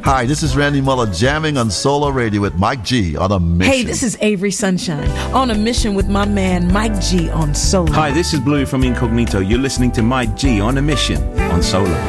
Hi, this is Randy Muller jamming on Solar Radio with Mike G on a mission. Hey, this is Avery Sunshine on a mission with my man Mike G on Solar. Hi, this is Blue from Incognito. You're listening to Mike G on a mission on Solar.